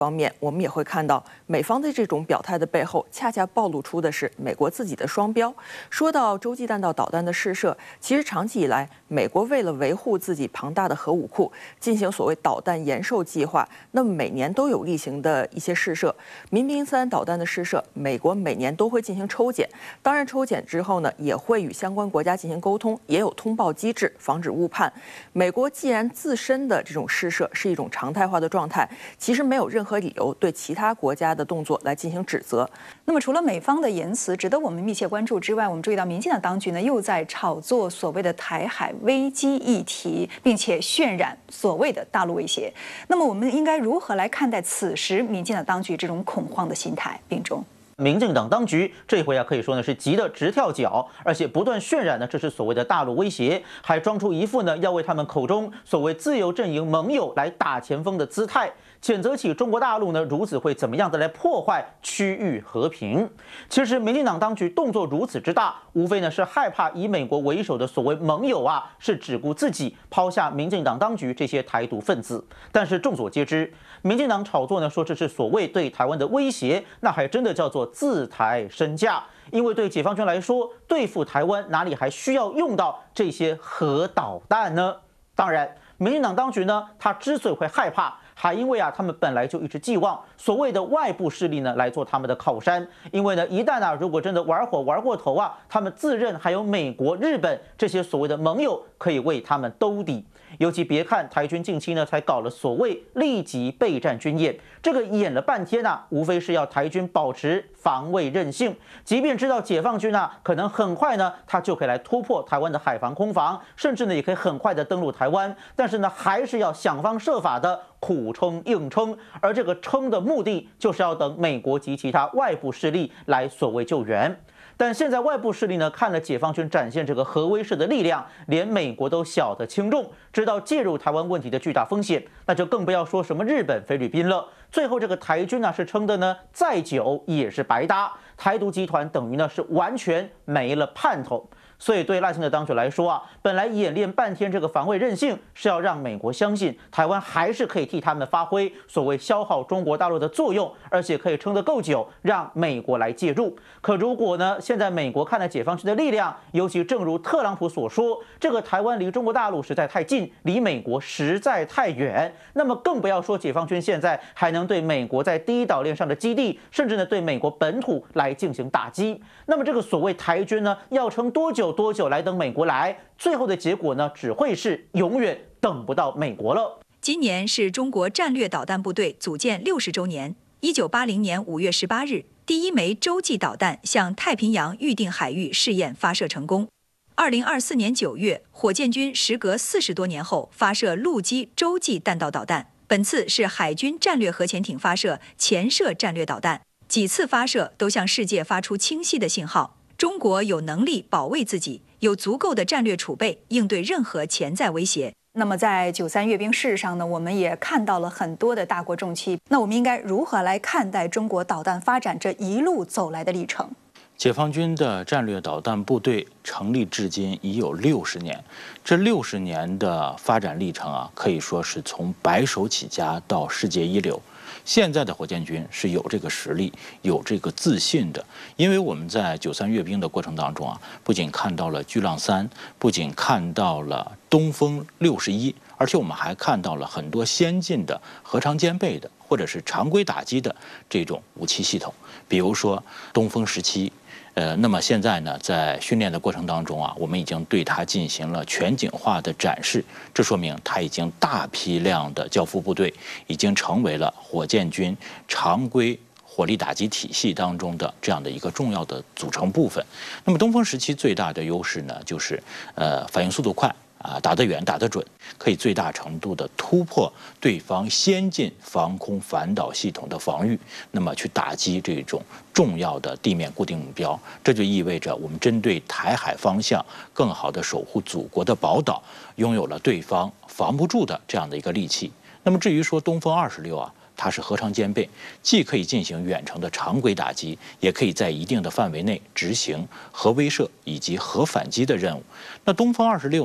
方面，我们也会看到美方的这种表态的背后，恰恰暴露出的是美国自己的双标。说到洲际弹道导弹的试射，其实长期以来，美国为了维护自己庞大的核武库，进行所谓导弹延寿计划，那么每年都有例行的一些试射。民兵3导弹的试射，美国每年都会进行抽检，当然抽检之后呢，也会与相关国家进行沟通，也有通报机制，防止误判。美国既然自身的这种试射是一种常态化的状态，其实没有任何理由对其他国家的动作来进行指责。 那么，除了美方的言辞值得我们密切关注之外，我们注意到民进党当局呢又在炒作所谓的台海危机议题，并且渲染所谓的大陆威胁。那么，我们应该如何来看待此时民进党当局这种恐慌的心态？并中。 民进党当局这回可以说呢是急得直跳脚，而且不断渲染呢这是所谓的大陆威胁，还装出一副呢要为他们口中所谓自由阵营盟友来打前锋的姿态，谴责起中国大陆呢如此会怎么样的来破坏区域和平。其实民进党当局动作如此之大，无非呢是害怕以美国为首的所谓盟友是只顾自己，抛下民进党当局这些台独分子。但是众所皆知，民进党炒作呢说这是所谓对台湾的威胁，那还真的叫做自抬身价。因为对解放军来说，对付台湾哪里还需要用到这些核导弹呢？当然，民进党当局呢，他之所以会害怕，还因为他们本来就一直寄望所谓的外部势力呢来做他们的靠山。因为呢，一旦如果真的玩过头他们自认还有美国、日本这些所谓的盟友可以为他们兜底。尤其别看台军近期呢才搞了所谓立即备战军演，这个演了半天无非是要台军保持防卫韧性，即便知道解放军可能很快呢他就可以来突破台湾的海防空防，甚至呢也可以很快的登陆台湾，但是呢还是要想方设法的苦撑硬撑，而这个撑的目的就是要等美国及其他外部势力来所谓救援。但现在外部势力呢看了解放军展现这个核威慑的力量，连美国都晓得轻重，知道介入台湾问题的巨大风险，那就更不要说什么日本、菲律宾了。最后这个台军是撑的呢再久也是白搭，台独集团等于呢是完全没了盼头。所以对赖清德当局来说本来演练半天这个防卫韧性是要让美国相信台湾还是可以替他们发挥所谓消耗中国大陆的作用，而且可以撑得够久，让美国来介入。可如果呢现在美国看了解放军的力量，尤其正如特朗普所说，这个台湾离中国大陆实在太近，离美国实在太远，那么更不要说解放军现在还能对美国在第一岛链上的基地，甚至呢对美国本土来进行打击。那么这个所谓台军呢要撑多久来等美国来，最后的结果呢只会是永远等不到美国了。 今年是中国战略导弹部队组建60周年。1980年5月18日，第1枚洲际导弹向太平洋预定海域试验发射成功。2024年9月，火箭军时隔40多年后发射陆基洲际弹道导弹，本次是海军战略核潜艇发射潜射战略导弹，几次发射都向世界发出清晰的信号。中国有能力保卫自己，有足够的战略储备应对任何潜在威胁。那么在93阅兵式上呢，我们也看到了很多的大国重器。那我们应该如何来看待中国导弹发展这一路走来的历程？ 解放军的战略导弹部队成立至今已有60年，这60年的发展历程可以说是从白手起家到世界一流。现在的火箭军是有这个实力、有这个自信的，因为我们在93阅兵的过程当中不仅看到了巨浪3，不仅看到了东风61，而且我们还看到了很多先进的核常兼备的或者是常规打击的这种武器系统，比如说东风17。那么现在呢，在训练的过程当中我们已经对它进行了全景化的展示，这说明它已经大批量的交付部队，已经成为了火箭军常规火力打击体系当中的这样的一个重要的组成部分。那么东风17最大的优势呢，就是反应速度快。打得远，打得准，可以最大程度的突破对方先进防空反导系统的防御，那么去打击这种重要的地面固定目标。这就意味着我们针对台海方向更好的守护祖国的宝岛，拥有了对方防不住的这样的一个利器。那么至于说东风26它是核常兼备，既可以进行远程的常规打击，也可以在一定的范围内执行核威慑以及核反击的任务。那东风26呢，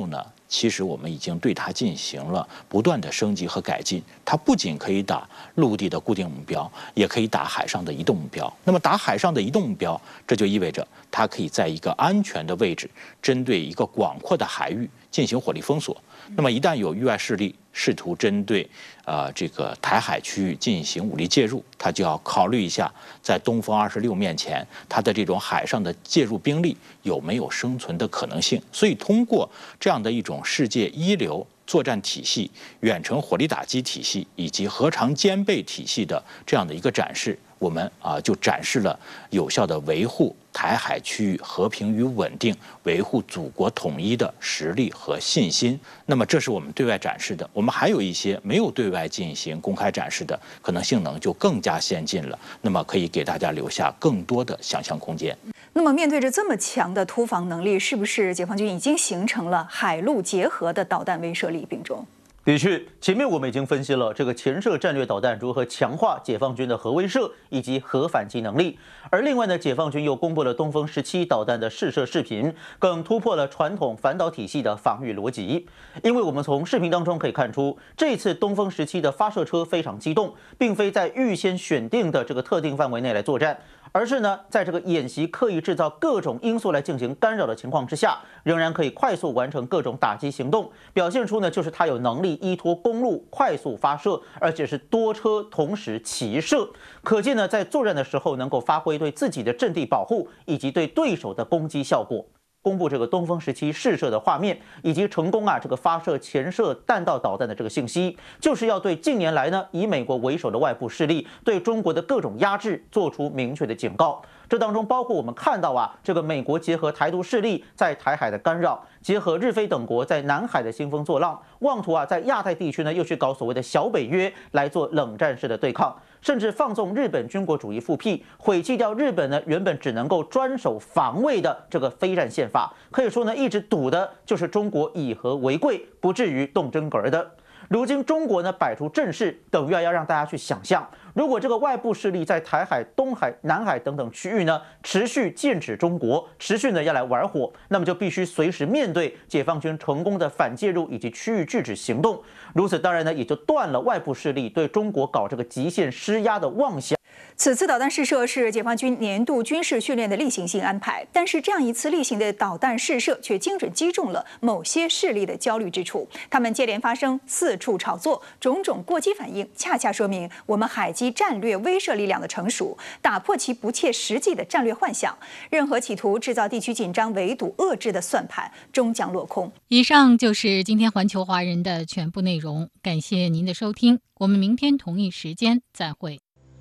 其实我们已经对它进行了不断的升级和改进。它不仅可以打陆地的固定目标，也可以打海上的移动目标。那么打海上的移动目标，这就意味着它可以在一个安全的位置，针对一个广阔的海域进行火力封锁。那么一旦有域外势力试图针对这个台海区域进行武力介入，它就要考虑一下，在东风26面前，它的这种海上的介入兵力有没有生存的可能性。所以通过这样的一种世界一流作战体系、远程火力打击体系以及核常兼备体系的这样的一个展示，我们就展示了有效的维护台海区域和平与稳定、维护祖国统一的实力和信心。那么这是我们对外展示的，我们还有一些没有对外进行公开展示的，可能性能就更加先进了，那么可以给大家留下更多的想象空间。 那么面对着这么强的突防能力，是不是解放军已经形成了海陆结合的导弹威慑力？并中的确，前面我们已经分析了这个潜射战略导弹如何强化解放军的核威慑以及核反击能力。而另外呢，解放军又公布了东风17导弹的试射视频，更突破了传统反导体系的防御逻辑。因为我们从视频当中可以看出，这次东风17的发射车非常机动，并非在预先选定的这个特定范围内来作战，而是呢，在这个演习刻意制造各种因素来进行干扰的情况之下，仍然可以快速完成各种打击行动，表现出呢就是它有能力依托公路快速发射，而且是多车同时齐射。可见呢，在作战的时候能够发挥对自己的阵地保护以及对对手的攻击效果。公布这个东风17试射的画面，以及成功这个发射潜射弹道导弹的这个信息，就是要对近年来呢以美国为首的外部势力对中国的各种压制做出明确的警告。这当中包括我们看到这个美国结合台独势力在台海的干扰，结合日菲等国在南海的兴风作浪，妄图在亚太地区呢又去搞所谓的小北约来做冷战式的对抗，甚至放纵日本军国主义复辟，毁弃掉日本呢原本只能够专守防卫的这个非战宪法，可以说呢一直赌的就是中国以和为贵，不至于动真格的。如今中国呢摆出阵势，等于要让大家去想象，如果这个外部势力在台海、东海、南海等等区域呢持续剑指中国，持续呢要来玩火，那么就必须随时面对解放军成功的反介入以及区域拒止行动。如此当然呢也就断了外部势力对中国搞这个极限施压的妄想。 此次导弹试射是解放军年度军事训练的例行性安排，但是这样一次例行的导弹试射却精准击中了某些势力的焦虑之处，他们接连发生四处炒作，种种过激反应，恰恰说明我们海基战略威慑力量的成熟，打破其不切实际的战略幻想，任何企图制造地区紧张、围堵、遏制的算盘终将落空。 以上就是今天环球华人的全部内容，感谢您的收听，我们明天同一时间再会。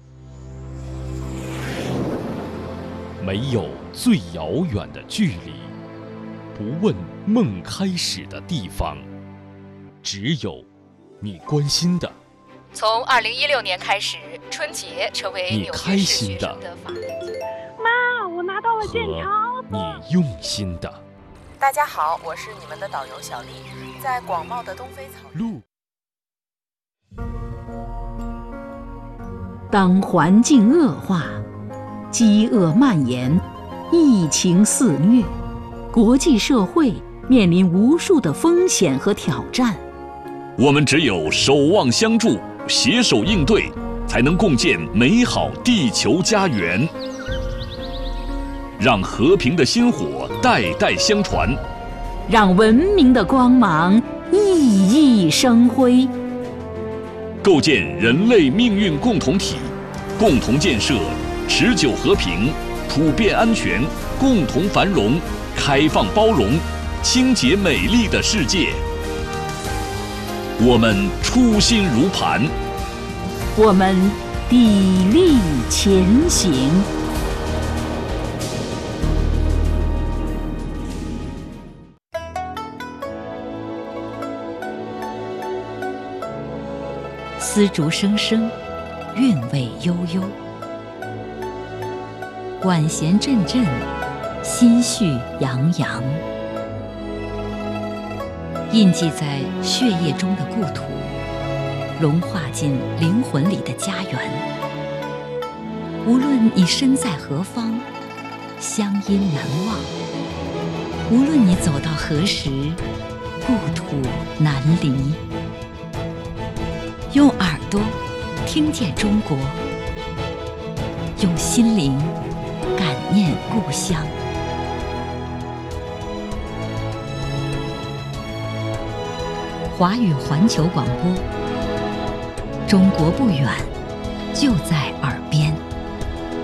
没有最遥远的距离，不问梦开始的地方，只有你关心的。 从2016年开始，春节成为纽约市学生的法定节日。 妈，我拿到了剑桥。 你用心的。 大家好，我是你们的导游小丽，在广袤的东非草原。 当环境恶化，饥饿蔓延，疫情肆虐，国际社会面临无数的风险和挑战。 我们只有守望相助，携手应对，才能共建美好地球家园。让和平的薪火代代相传， 让文明的光芒熠熠生辉。 构建人类命运共同体，共同建设持久和平、普遍安全、共同繁荣、开放包容、清洁美丽的世界。我们初心如磐， 我们砥砺前行。丝竹声声，韵味悠悠。管弦阵阵，心绪洋洋。印记在血液中的故土，融化进灵魂里的家园。无论你身在何方，乡音难忘；无论你走到何时， 故土难离。用耳朵听见中国，用心灵感念故乡。华语环球广播，中国不远，就在耳